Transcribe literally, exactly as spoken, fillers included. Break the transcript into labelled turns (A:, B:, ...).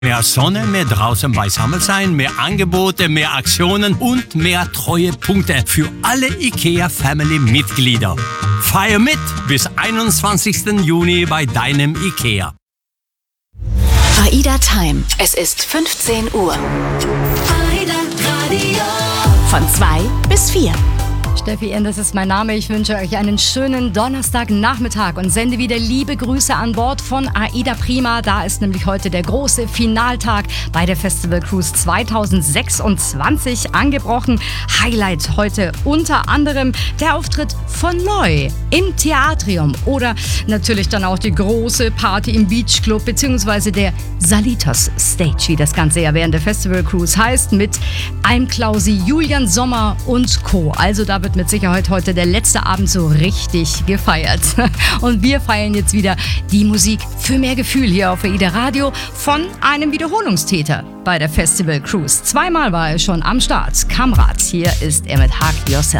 A: Mehr Sonne, mehr draußen beisammen sein, mehr Angebote, mehr Aktionen und mehr Treuepunkte für alle IKEA-Family-Mitglieder. Feier mit bis einundzwanzigsten Juni bei deinem IKEA.
B: AIDA Time. Es ist fünfzehn Uhr. AIDA Radio. Von zwei bis vier.
C: Steffi Enders ist mein Name. Ich wünsche euch einen schönen Donnerstagnachmittag und sende wieder liebe Grüße an Bord von AIDA Prima. Da ist nämlich heute der große Finaltag bei der Festival Cruise zweitausendsechsundzwanzig angebrochen. Highlight heute unter anderem der Auftritt von Neu im Theatrium oder natürlich dann auch die große Party im Beach Club beziehungsweise der Salitas Stage, wie das Ganze ja während der Festival Cruise heißt, mit Alm Klausi, Julian Sommer und Co. Also da wird mit Sicherheit heute der letzte Abend so richtig gefeiert. Und wir feiern jetzt wieder die Musik für mehr Gefühl hier auf AIDA Radio von einem Wiederholungstäter bei der Festival Cruise. Zweimal war er schon am Start. Kamrat, hier ist er mit Hug Yourself.